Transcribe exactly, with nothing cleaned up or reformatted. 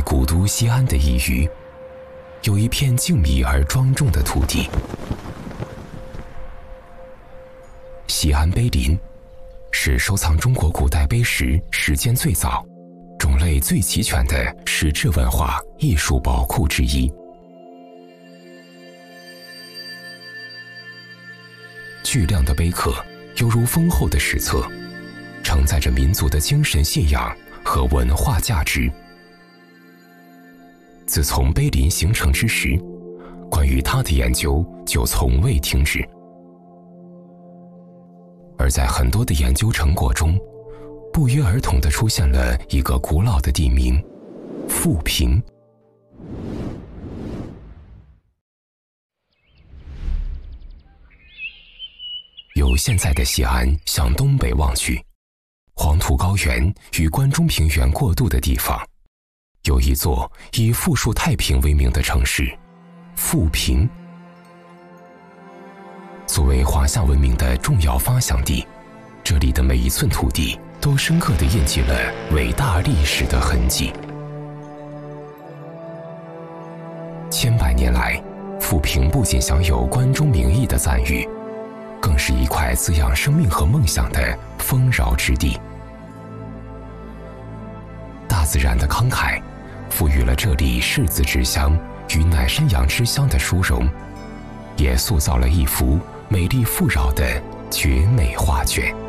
古都西安的一隅，有一片静谧而庄重的土地。西安碑林是收藏中国古代碑石时间最早、种类最齐全的石质文化艺术宝库之一。巨量的碑刻犹如丰厚的史册，承载着民族的精神信仰和文化价值。自从碑林形成之时，关于它的研究就从未停止。而在很多的研究成果中，不约而同地出现了一个古老的地名——富平。由现在的西安向东北望去，黄土高原与关中平原过渡的地方，有一座以富庶太平为名的城市——富平。作为华夏文明的重要发祥地，这里的每一寸土地都深刻地印记了伟大历史的痕迹。千百年来，富平不仅享有关中名义的赞誉，更是一块滋养生命和梦想的丰饶之地。大自然的慷慨赋予了这里柿子之乡与奶山羊之乡的殊荣，也塑造了一幅美丽富饶的绝美画卷。